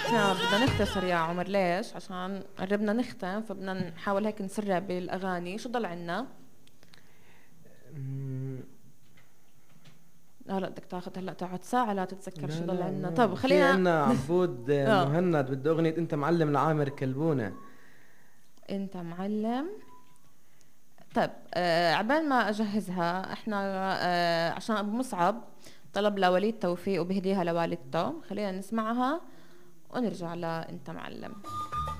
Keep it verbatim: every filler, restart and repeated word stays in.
احنا بدنا نختصر يا عمر، ليش؟ عشان قربنا نختم، فبدنا نحاول هيك نسرع بالاغاني. شو ضل عنا؟ لا لا بدك تاخذ هلا تقعد ساعة لا تتذكر شو لا ضل لا عنا. لا، طب في خلينا عنا عبود اه مهند بده اغنية انت معلم لعامر كلبونة. انت معلم. طيب آه عبال ما اجهزها احنا آه عشان ابو مصعب طلب لوليد توفيق وبهديها لوالدته، خلينا نسمعها ونرجع لانت معلم.